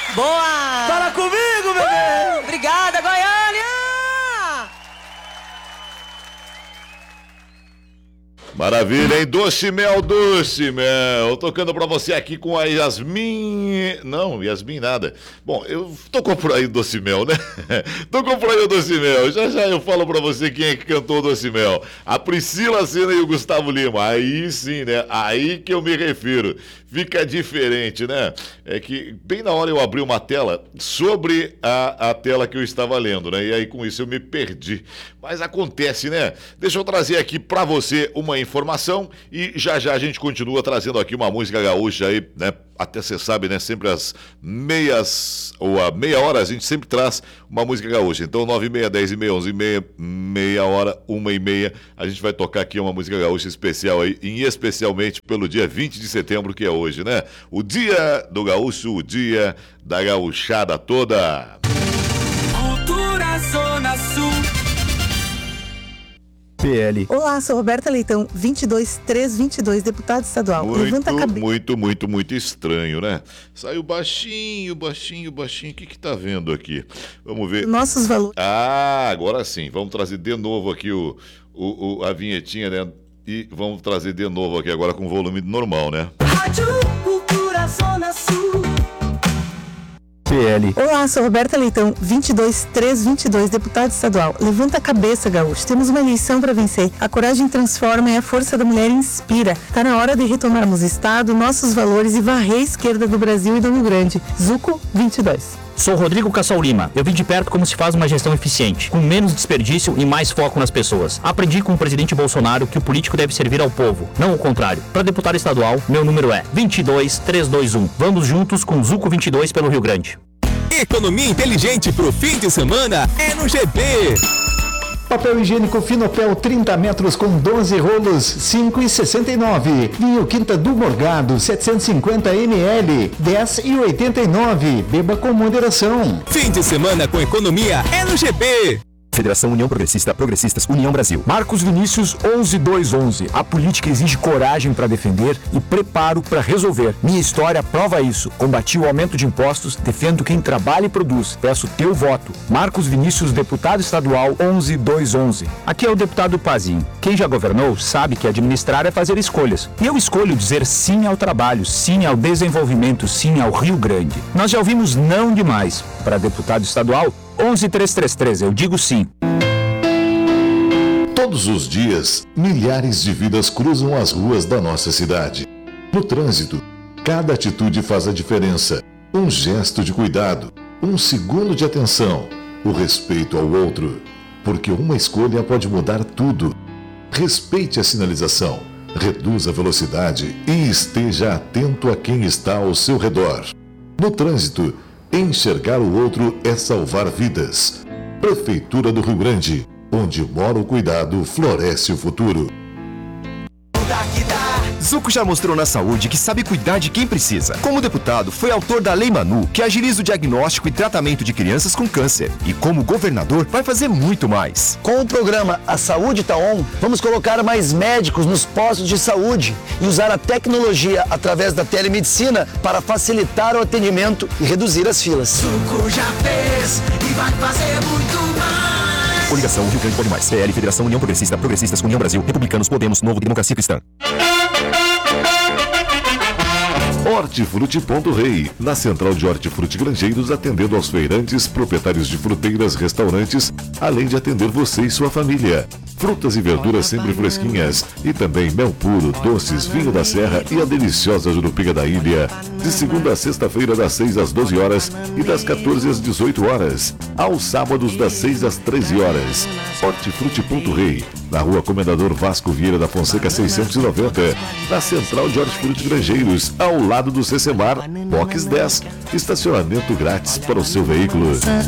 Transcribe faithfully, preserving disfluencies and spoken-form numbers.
Boa! Fala comigo, bebê! Obrigada, Goiânia! Maravilha, hein? Doce Mel, Doce Mel. Tocando pra você aqui com a Yasmin. Não, Yasmin nada. Bom, eu tocou por aí o Doce Mel, né? Tocou por aí o Doce Mel. Já já eu falo pra você quem é que cantou o Doce Mel. A Priscila Sena e o Gustavo Lima. Aí sim, né? Aí que eu me refiro. Fica diferente, né? É que bem na hora eu abri uma tela sobre a, a tela que eu estava lendo, né? E aí com isso eu me perdi. Mas acontece, né? Deixa eu trazer aqui pra você uma informação e já já a gente continua trazendo aqui uma música gaúcha aí, né? Até você sabe, né? Sempre às meias, ou a meia hora a gente sempre traz uma música gaúcha. Então nove e meia, dez e meia, onze e meia, meia hora, uma e meia, a gente vai tocar aqui uma música gaúcha especial aí, e especialmente pelo dia vinte de setembro, que é hoje, né? O dia do gaúcho, o dia da gauchada toda. Cultura Zona Sul. P L. Olá, sou Roberta Leitão, vinte e dois três vinte e dois, deputado estadual. Muito, Levanta a cabeça. muito, muito, muito estranho, né? Saiu baixinho, baixinho, baixinho. O que que tá vendo aqui? Vamos ver. Nossos valores. Ah, agora sim. Vamos trazer de novo aqui o, o, o, a vinhetinha, né? E vamos trazer de novo aqui agora com volume normal, né? Rádio Cultura Zona Sul. P L. Olá, sou Roberta Leitão, vinte e dois três vinte e dois, deputado estadual. Levanta a cabeça, gaúcho. Temos uma eleição para vencer. A coragem transforma e a força da mulher inspira. Tá na hora de retomarmos o Estado, nossos valores e varrer a esquerda do Brasil e do Rio Grande. Zuco, vinte e dois. Sou Rodrigo Cassol Lima. Eu vim de perto como se faz uma gestão eficiente, com menos desperdício e mais foco nas pessoas. Aprendi com o presidente Bolsonaro que o político deve servir ao povo, não ao contrário. Para deputado estadual, meu número é vinte e dois três dois um. Vamos juntos com Zuco vinte e dois pelo Rio Grande. Economia inteligente pro fim de semana é no G B. Papel higiênico Finopel trinta metros com doze rolos, cinco e sessenta e nove. Vinho Quinta do Morgado, setecentos e cinquenta mililitros, dez e oitenta e nove. Beba com moderação. Fim de semana com economia é no G B. Federação União Progressista, Progressistas, União Brasil. Marcos Vinícius, onze dois onze. A política exige coragem para defender e preparo para resolver. Minha história prova isso. Combati o aumento de impostos, defendo quem trabalha e produz. Peço teu voto. Marcos Vinícius, deputado estadual, onze dois onze. Aqui é o deputado Pazinho. Quem já governou sabe que administrar é fazer escolhas. E eu escolho dizer sim ao trabalho, sim ao desenvolvimento, sim ao Rio Grande. Nós já ouvimos não demais. Para deputado estadual, onze três três três, eu digo sim. Todos os dias, milhares de vidas cruzam as ruas da nossa cidade. No trânsito, cada atitude faz a diferença. Um gesto de cuidado, um segundo de atenção, o respeito ao outro. Porque uma escolha pode mudar tudo. Respeite a sinalização, reduza a velocidade e esteja atento a quem está ao seu redor. No trânsito, enxergar o outro é salvar vidas. Prefeitura do Rio Grande, onde mora o cuidado, floresce o futuro. Zuco já mostrou na saúde que sabe cuidar de quem precisa. Como deputado, foi autor da Lei Manu, que agiliza o diagnóstico e tratamento de crianças com câncer. E como governador, vai fazer muito mais. Com o programa A Saúde Tá On, vamos colocar mais médicos nos postos de saúde e usar a tecnologia através da telemedicina para facilitar o atendimento e reduzir as filas. Zuco já fez e vai fazer muito mais. Coligação Rio Grande Pode Mais. P L, Federação União Progressista, Progressistas, União Brasil, Republicanos, Podemos, Novo, Democracia Cristã. Hortifruti Ponto Rei, na central de Hortifruti Grangeiros, atendendo aos feirantes, proprietários de fruteiras, restaurantes, além de atender você e sua família. Frutas e verduras sempre fresquinhas e também mel puro, doces, vinho da serra e a deliciosa jurupiga da ilha. De segunda a sexta-feira, das seis às doze horas e das quatorze às dezoito horas. Aos sábados, das seis às treze horas. Hortifruti Ponto Rei, na rua Comendador Vasco Vieira da Fonseca seiscentos e noventa, na central de Hortifruti Grangeiros, ao lado do Cecemar, Box dez, estacionamento grátis para o seu veículo.